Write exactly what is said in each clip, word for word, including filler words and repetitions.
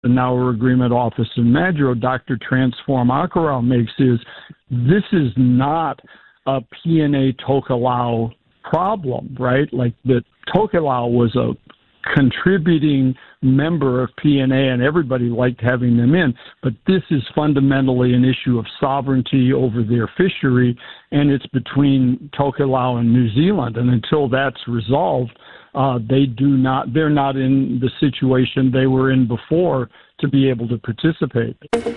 the Nauru Agreement Office in Madro, Doctor Transform Akarau makes is this is not a P N A Tokelau problem, right? Like that Tokelau was a contributing member of P N A and everybody liked having them in, but this is fundamentally an issue of sovereignty over their fishery, and it's between Tokelau and New Zealand, and until that's resolved, uh, they do not, they're not in the situation they were in before to be able to participate.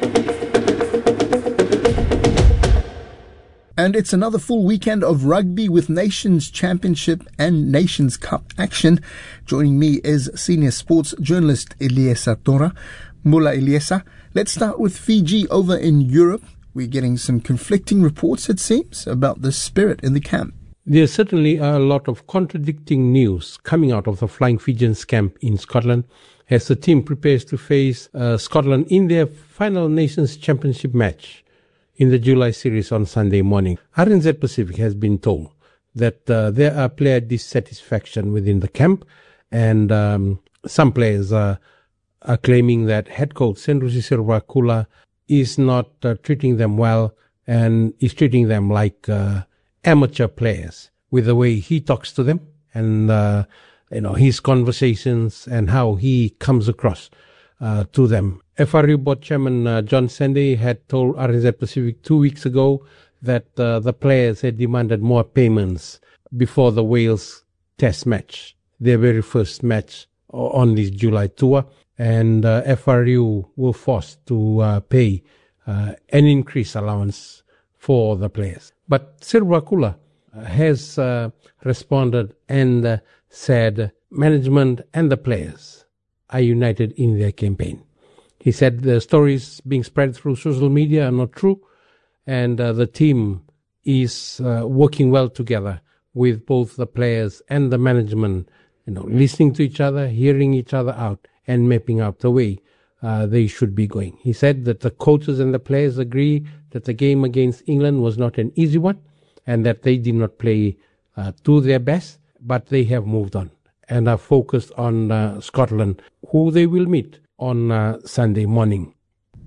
And it's another full weekend of rugby with Nations Championship and Nations Cup action. Joining me is senior sports journalist Eliesa Tora. Mula Eliesa, let's start with Fiji over in Europe. We're getting some conflicting reports, it seems, about the spirit in the camp. There certainly are a lot of contradicting news coming out of the Flying Fijians camp in Scotland as the team prepares to face uh, Scotland in their final Nations Championship match in the July series on Sunday morning. R N Z Pacific has been told that uh, there are player dissatisfaction within the camp, and um, some players uh, are claiming that head coach Senrusi Servakula is not uh, treating them well and is treating them like uh, amateur players with the way he talks to them and uh, you know his conversations and how he comes across uh, to them. F R U board chairman uh, John Sandy had told R N Z Pacific two weeks ago that uh, the players had demanded more payments before the Wales test match, their very first match on this July tour, and uh, F R U were forced to uh, pay uh, an increased allowance for the players. But Servakula has uh, responded and uh, said management and the players are united in their campaign. He said the stories being spread through social media are not true, and uh, the team is uh, working well together with both the players and the management, you know, listening to each other, hearing each other out, and mapping out the way uh, they should be going. He said that the coaches and the players agree that the game against England was not an easy one, and that they did not play uh, to their best, but they have moved on and are focused on uh, Scotland, who they will meet on uh, Sunday morning.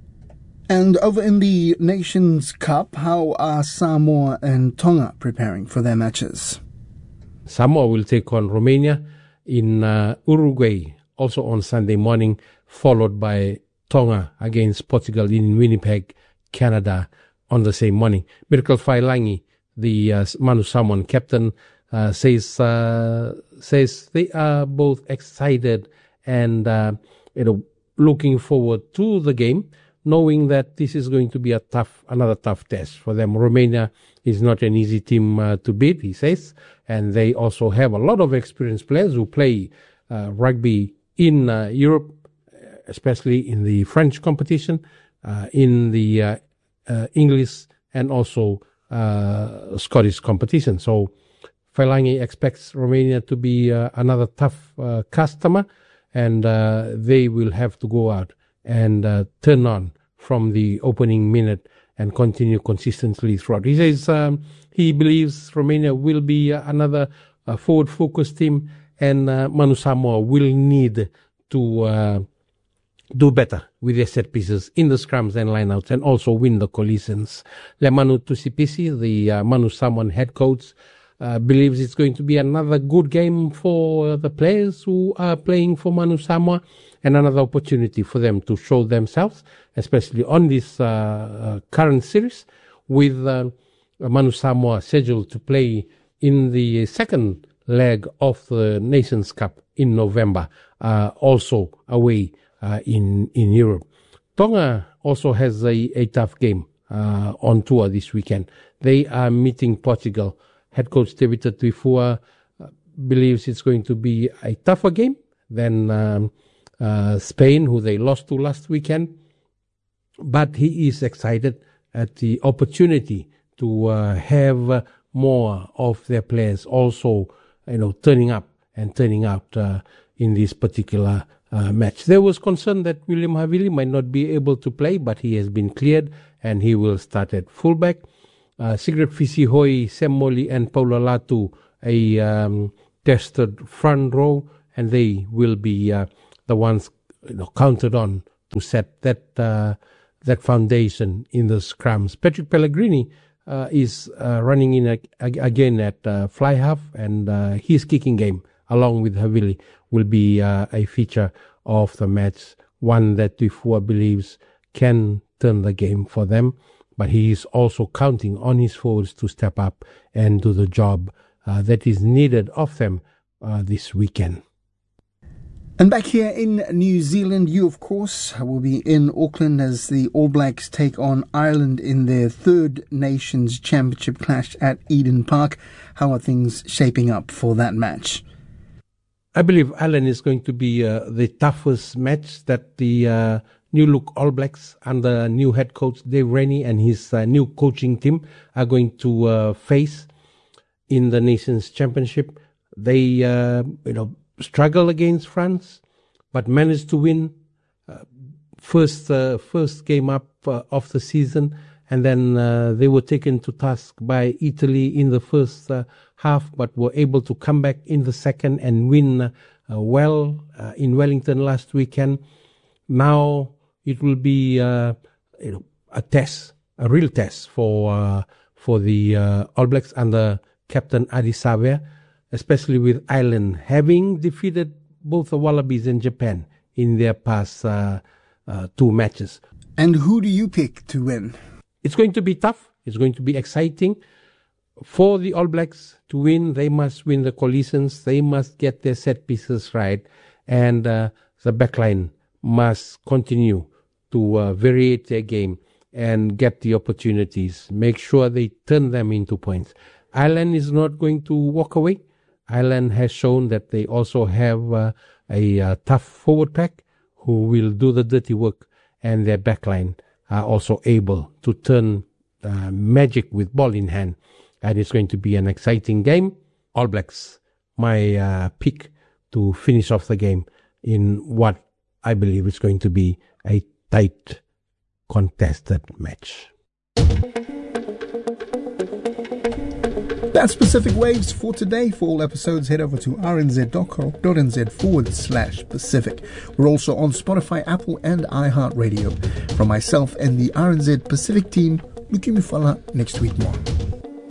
And over in the Nations Cup, how are Samoa and Tonga preparing for their matches? Samoa will take on Romania in uh, Uruguay, also on Sunday morning, followed by Tonga against Portugal in Winnipeg, Canada, on the same morning. Miracle Failangi, the uh, Manu Samoan captain, uh, says uh, says they are both excited and uh, you know looking forward to the game, knowing that this is going to be a tough, another tough test for them. Romania is not an easy team uh, to beat, he says, and they also have a lot of experienced players who play uh, rugby in uh, Europe, especially in the French competition, uh, in the uh, uh, English and also uh, Scottish competition. So Failangi expects Romania to be uh, another tough uh, customer, and uh, they will have to go out and uh, turn on from the opening minute and continue consistently throughout. He says um, he believes Romania will be uh, another uh, forward-focused team, and uh, Manu Samoa will need to uh, do better with their set pieces in the scrums and lineouts, and also win the collisions. Le Manu Tusipisi, the uh, Manu Samoan head coach, Uh, believes it's going to be another good game for uh, the players who are playing for Manu Samoa, and another opportunity for them to show themselves, especially on this uh, uh, current series, with uh, Manu Samoa scheduled to play in the second leg of the Nations Cup in November, uh, also away uh, in, in Europe. Tonga also has a, a tough game uh, on tour this weekend. They are meeting Portugal. Head coach David Tuifua uh, believes it's going to be a tougher game than um, uh, Spain, who they lost to last weekend. But he is excited at the opportunity to uh, have uh, more of their players also, you know, turning up and turning out uh, in this particular uh, match. There was concern that William Havili might not be able to play, but he has been cleared and he will start at fullback. Uh, Sigrid Fisihoi, Sam Moli, and Paula Latu, a um, tested front row, and they will be uh, the ones you know, counted on to set that uh, that foundation in the scrums. Patrick Pellegrini uh, is uh, running in a, a, again at uh, fly half, and uh, his kicking game, along with Havili, will be uh, a feature of the match, one that Dufour believes can turn the game for them. But he is also counting on his forwards to step up and do the job uh, that is needed of them uh, this weekend. And back here in New Zealand, you, of course, will be in Auckland as the All Blacks take on Ireland in their third Nations Championship clash at Eden Park. How are things shaping up for that match? I believe Ireland is going to be uh, the toughest match that the uh, new look All Blacks under new head coach Dave Rennie and his uh, new coaching team are going to uh, face in the Nations Championship. They, uh, you know, struggle against France, but managed to win uh, first uh, first game up uh, of the season, and then uh, they were taken to task by Italy in the first uh, half, but were able to come back in the second and win uh, well uh, in Wellington last weekend. Now it will be uh, you know, a test, a real test for uh, for the uh, All Blacks under Captain Adi Savea, especially with Ireland having defeated both the Wallabies and Japan in their past uh, uh, two matches. And who do you pick to win? It's going to be tough. It's going to be exciting. For the All Blacks to win, they must win the collisions. They must get their set pieces right. And uh, the backline must continue to uh, variate their game and get the opportunities. Make sure they turn them into points. Ireland is not going to walk away. Ireland has shown that they also have uh, a uh, tough forward pack who will do the dirty work, and their backline are also able to turn uh, magic with ball in hand. And it's going to be an exciting game. All Blacks, my uh, pick to finish off the game in what I believe is going to be a tight, contested match. That's Pacific Waves for today. For all episodes, head over to rnz.co.nz forward slash Pacific. We're also on Spotify, Apple, and iHeartRadio. From myself and the R N Z Pacific team, Luki Mufala, next week more.